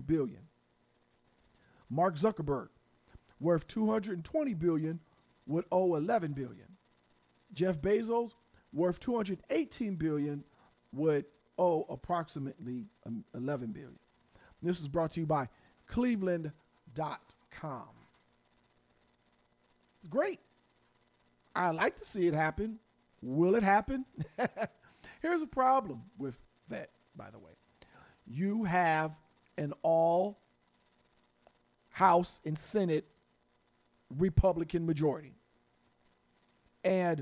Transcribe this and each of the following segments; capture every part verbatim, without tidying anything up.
billion. Mark Zuckerberg, worth two hundred twenty billion, would owe eleven billion. Jeff Bezos, worth two hundred eighteen billion, would owe approximately eleven billion. This is brought to you by Cleveland dot com. It's great. I like to see it happen. Will it happen? Here's a problem with that, by the way. You have an all House and Senate Republican majority. And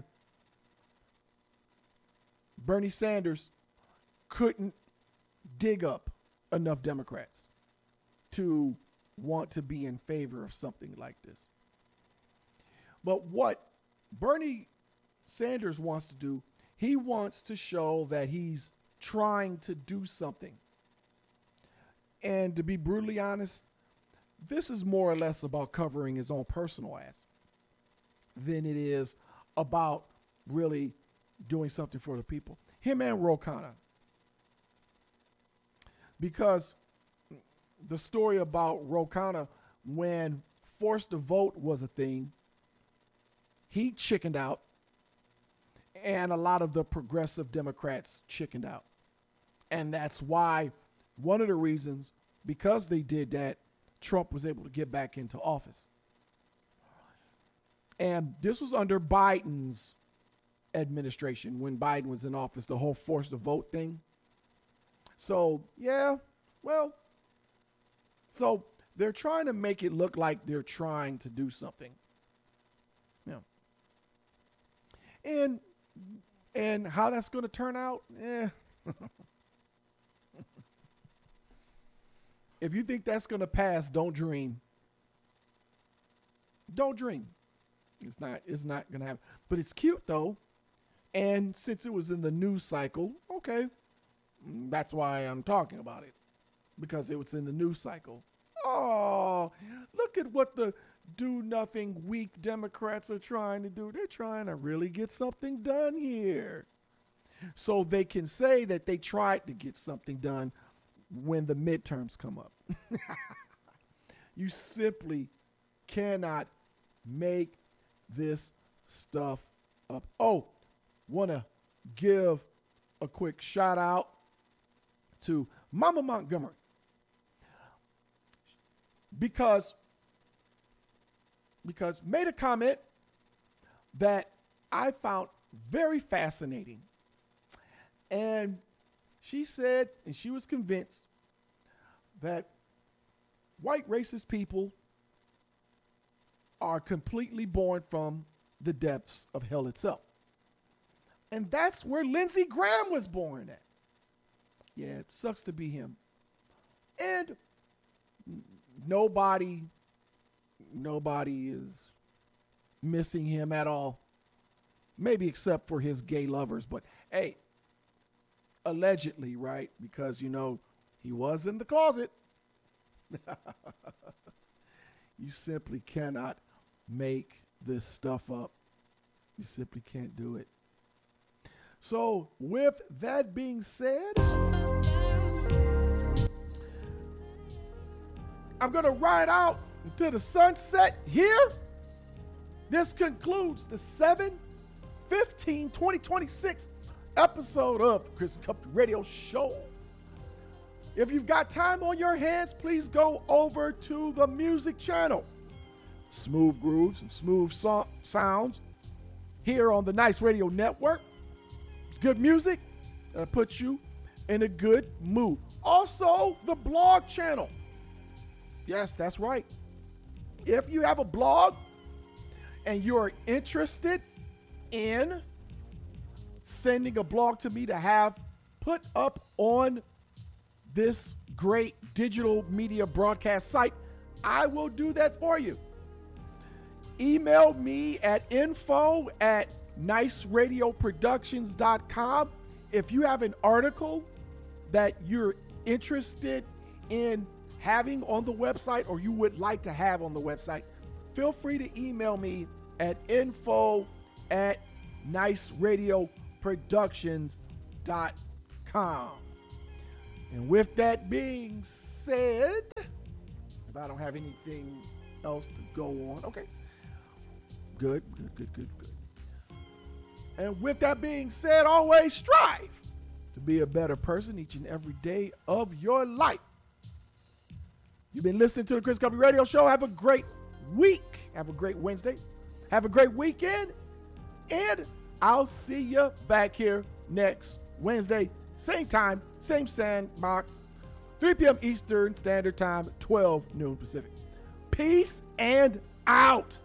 Bernie Sanders couldn't dig up enough Democrats to want to be in favor of something like this. But what Bernie Sanders wants to do, he wants to show that he's trying to do something. And to be brutally honest, this is more or less about covering his own personal ass than it is about really doing something for the people. Him and Ro Khanna. Because the story about Ro Khanna, when forced to vote was a thing, he chickened out, and a lot of the progressive Democrats chickened out. And that's why, one of the reasons, because they did that, Trump was able to get back into office. And this was under Biden's administration, when Biden was in office, the whole forced to vote thing. So, yeah, well, so they're trying to make it look like they're trying to do something. Yeah. And and how that's going to turn out, eh. If you think that's going to pass, don't dream. Don't dream. It's not, it's not going to happen. But it's cute, though. And since it was in the news cycle, okay, that's why I'm talking about it. Because it was in the news cycle. Oh, look at what the do-nothing weak Democrats are trying to do. They're trying to really get something done here. So they can say that they tried to get something done when the midterms come up. You simply cannot make this stuff up. Oh, want to give a quick shout out to Mama Montgomery. Because, because made a comment that I found very fascinating. And she said, and she was convinced, that white racist people are completely born from the depths of hell itself. And that's where Lindsey Graham was born at. Yeah, it sucks to be him. And nobody, nobody is missing him at all. Maybe except for his gay lovers. But hey, allegedly, right? Because, you know, he was in the closet. You simply cannot make this stuff up. You simply can't do it. So, with that being said, I'm going to ride out until the sunset here. This concludes the seven fifteen twenty twenty-six episode of the Chris Cup Radio Show. If you've got time on your hands, please go over to the music channel. Smooth grooves and smooth so- sounds here on the Nice Radio Network. It's good music that puts you in a good mood. Also, the blog channel. Yes, that's right. If you have a blog and you're interested in sending a blog to me to have put up on this great digital media broadcast site, I will do that for you. Email me at info at nice radio productions dot com. If you have an article that you're interested in having on the website or you would like to have on the website, feel free to email me at info at nice radio productions dot com. And with that being said, if I don't have anything else to go on, okay. Good, good, good, good, good. And with that being said, always strive to be a better person each and every day of your life. You've been listening to the Chris Cuppy Radio Show. Have a great week. Have a great Wednesday. Have a great weekend. And I'll see you back here next Wednesday. Same time, same sandbox. three p.m. Eastern Standard Time, twelve noon Pacific. Peace and out.